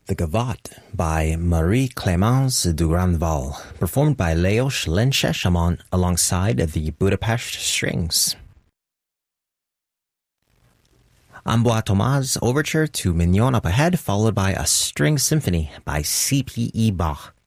The Gavotte by Marie-Clémence Durand-Val, performed by Leos Lenches alongside the Budapest Strings. Ambroise Thomas' overture to Mignon Up Ahead, followed by a string symphony by C.P.E. Bach.